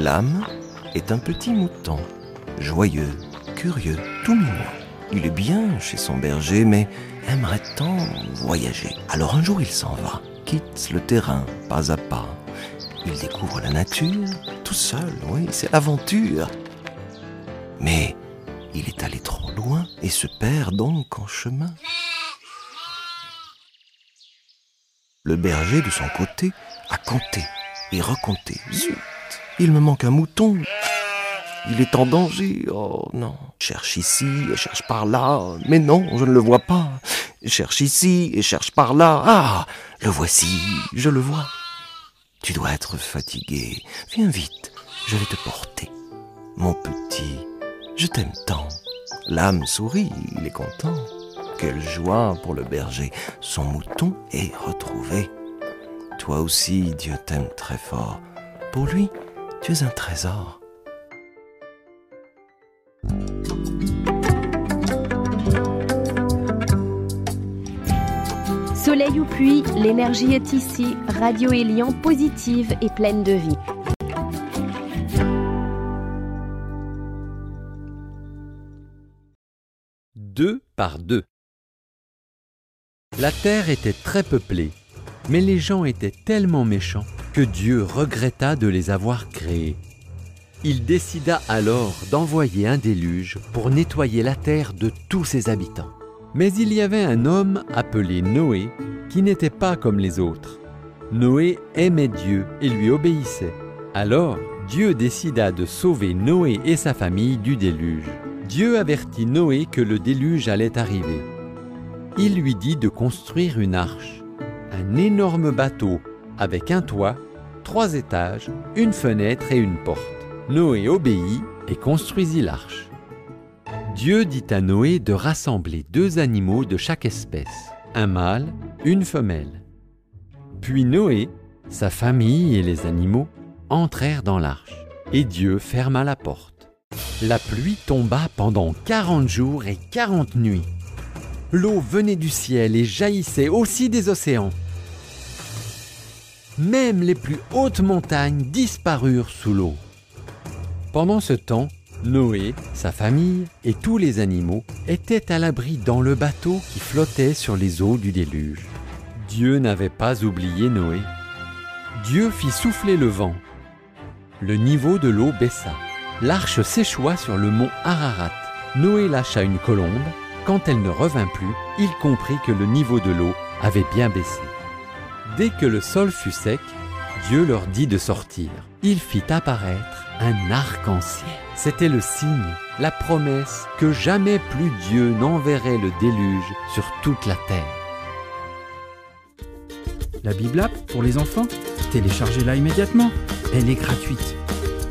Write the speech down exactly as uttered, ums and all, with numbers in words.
L'âme est un petit mouton, joyeux, curieux, tout mignon. Il est bien chez son berger, mais aimerait tant voyager. Alors un jour il s'en va, quitte le terrain pas à pas. Il découvre la nature, tout seul, oui, c'est l'aventure. Mais il est allé trop loin et se perd donc en chemin. Le berger, de son côté, a compté et recompté. Zut, il me manque un mouton. Il est en danger. Oh non. Cherche ici et cherche par là. Mais non, je ne le vois pas. Cherche ici et cherche par là. Ah, le voici, je le vois. Tu dois être fatigué. Viens vite, je vais te porter. Mon petit, je t'aime tant. L'âme sourit, il est content. Quelle joie pour le berger. Son mouton est retrouvé. Toi aussi, Dieu t'aime très fort. Pour lui, tu es un trésor. Soleil ou pluie, l'énergie est ici. Radio Élian, positive et pleine de vie. Deux par deux. La terre était très peuplée, mais les gens étaient tellement méchants que Dieu regretta de les avoir créés. Il décida alors d'envoyer un déluge pour nettoyer la terre de tous ses habitants. Mais il y avait un homme appelé Noé qui n'était pas comme les autres. Noé aimait Dieu et lui obéissait. Alors Dieu décida de sauver Noé et sa famille du déluge. Dieu avertit Noé que le déluge allait arriver. Il lui dit de construire une arche, un énorme bateau avec un toit, trois étages, une fenêtre et une porte. Noé obéit et construisit l'arche. Dieu dit à Noé de rassembler deux animaux de chaque espèce, un mâle, une femelle. Puis Noé, sa famille et les animaux entrèrent dans l'arche, et Dieu ferma la porte. La pluie tomba pendant quarante jours et quarante nuits. L'eau venait du ciel et jaillissait aussi des océans. Même les plus hautes montagnes disparurent sous l'eau. Pendant ce temps, Noé, sa famille et tous les animaux étaient à l'abri dans le bateau qui flottait sur les eaux du déluge. Dieu n'avait pas oublié Noé. Dieu fit souffler le vent. Le niveau de l'eau baissa. L'arche s'échoua sur le mont Ararat. Noé lâcha une colombe. Quand elle ne revint plus, il comprit que le niveau de l'eau avait bien baissé. Dès que le sol fut sec, Dieu leur dit de sortir. Il fit apparaître un arc-en-ciel. C'était le signe, la promesse que jamais plus Dieu n'enverrait le déluge sur toute la terre. La Bible App pour les enfants, téléchargez-la immédiatement. Elle est gratuite.